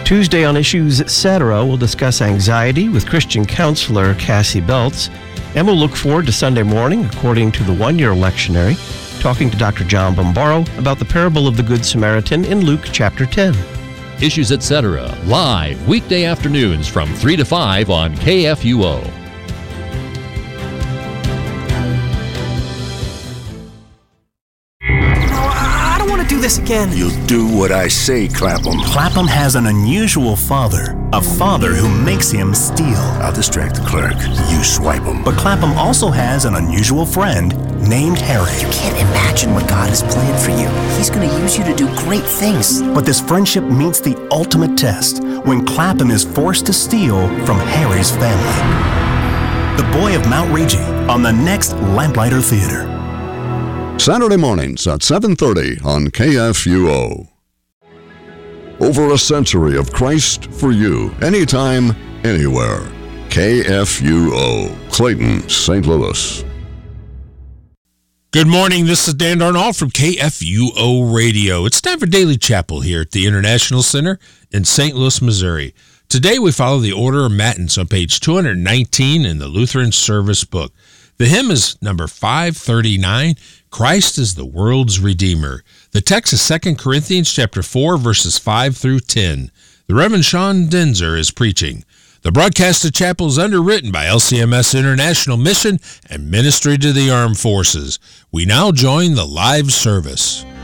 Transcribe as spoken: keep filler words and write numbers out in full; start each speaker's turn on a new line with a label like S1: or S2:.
S1: Tuesday on Issues, et cetera, we'll discuss anxiety with Christian counselor Cassie Belts, and we'll look forward to Sunday morning, according to the one-year lectionary, talking to Doctor John Bombaro about the parable of the Good Samaritan in Luke chapter ten.
S2: Issues, et cetera, live weekday afternoons from three to five on K F U O.
S3: This again.
S4: You'll do what I say, Clapham.
S5: Clapham has an unusual father, a father who makes him steal.
S4: I'll distract the clerk. You swipe him.
S5: But Clapham also has an unusual friend named Harry.
S3: You can't imagine what God has planned for you. He's going to use you to do great things.
S5: But this friendship meets the ultimate test when Clapham is forced to steal from Harry's family. The Boy of Mount Rigi on the next Lamplighter Theater.
S6: Saturday mornings at seven thirty on K F U O. Over a century of Christ for you, anytime, anywhere. K F U O, Clayton, Saint Louis.
S7: Good morning, this is Dan Darnall from K F U O Radio. It's time for Daily Chapel here at the International Center in Saint Louis, Missouri. Today we follow the Order of Matins on page two nineteen in the Lutheran Service Book. The hymn is number five thirty-nine, Christ is the World's Redeemer. The text is Second Corinthians chapter four, verses five through ten. The Reverend Sean Denzer is preaching. The broadcast of chapel is underwritten by L C M S International Mission and Ministry to the Armed Forces. We now join the live service.